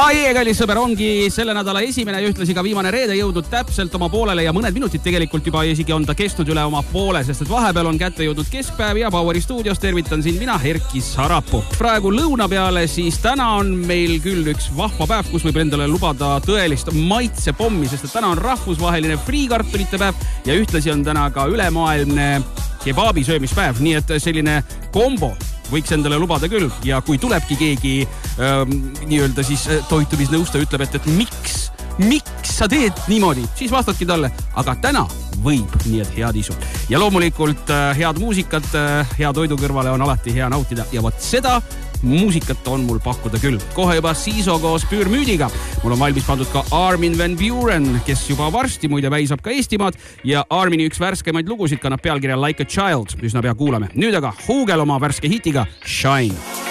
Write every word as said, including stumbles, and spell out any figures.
Aie, kallis sõber, ongi selle nädala esimene ja ühtlasi ka viimane reede jõudnud täpselt oma poolele ja mõned minutid tegelikult juba isegi on ta kestnud üle oma poole, sest et vahepeal on kätte jõudnud keskpäev ja Poweri stuudios tervitan sind mina, Erki Sarapuu. Praegu lõuna peale, siis täna on meil küll üks vahva päev, kus võib endale lubada tõelist maitsepommi, sest et täna on rahvusvaheline friikartulite päev ja ühtlasi on täna ka ülemaailmne kebaabi söömispäev, nii et selline kombo võiks endale lubada küll ja kui tulebki keegi ähm, nii-öelda siis toitumisnõustaja ütleb, et, et miks, miks sa teed niimoodi, siis vastadki talle, aga täna võib, nii et head isu. Ja loomulikult äh, head muusikat, äh, hea toidu kõrvale on alati hea nautida ja vot seda muusikat on mul pakkuda küll. Kohe juba Siiso koos Pürmüüdiga. Mul on valmis pandud ka Armin van Buuren, kes juba varsti muide väisab ka Eestimaad ja Armini üks värskemaid lugusid kannab pealkirja Like a Child. Üsna pea kuulame. Nüüd aga Huugel oma värske hitiga Shine.